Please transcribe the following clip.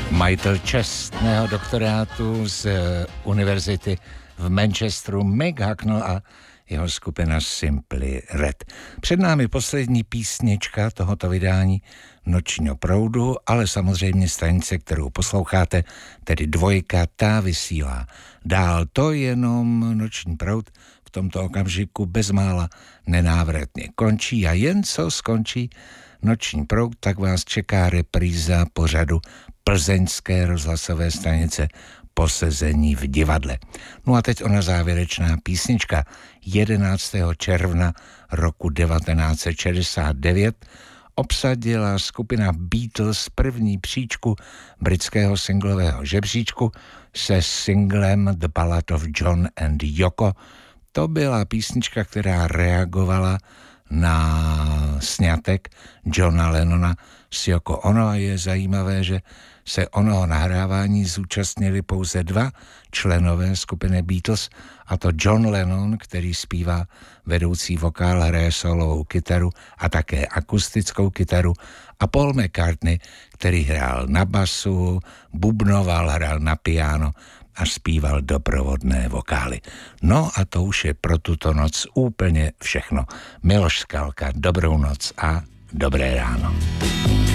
Majitel čestného doktorátu z univerzity v Manchesteru Mick Hucknall a jeho skupina Simply Red. Před námi poslední písnička tohoto vydání Nočního proudu, ale samozřejmě stanice, kterou posloucháte, tedy dvojka, ta vysílá dál. To jenom Noční proud v tomto okamžiku bezmála nenávratně končí a jen co skončí Noční proud, tak vás čeká repríza pořadu plzeňské rozhlasové stanice Posezení v divadle. No a teď ona závěrečná písnička 11. června roku 1969 obsadila skupina Beatles první příčku britského singlového žebříčku se singlem The Ballad of John and Yoko. To byla písnička, která reagovala na sňatek Johna Lennona s Yoko Ono a je zajímavé, že se onoho nahrávání zúčastnili pouze dva členové skupiny Beatles, a to John Lennon, který zpívá vedoucí vokál, hraje solovou kytaru a také akustickou kytaru, a Paul McCartney, který hrál na basu, bubnoval, hrál na piano a zpíval doprovodné vokály. No a to už je pro tuto noc úplně všechno. Miloš Skalka, dobrou noc a dobré ráno.